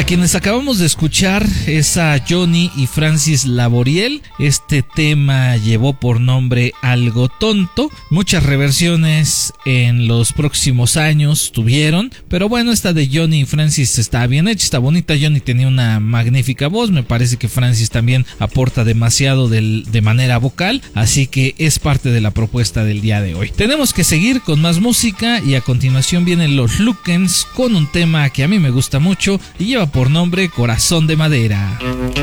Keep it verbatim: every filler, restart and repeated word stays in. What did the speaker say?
A quienes acabamos de escuchar es a Johnny y Francis Laboriel. Este tema llevó por nombre Algo Tonto. Muchas reversiones en los próximos años tuvieron, pero bueno, esta de Johnny y Francis está bien hecha, está bonita. Johnny tenía una magnífica voz, me parece que Francis también aporta demasiado del, de manera vocal, así que es parte de la propuesta del día de hoy. Tenemos que seguir con más música y a continuación vienen los Lukens con un tema que a mí me gusta mucho y lleva por nombre Corazón de Madera.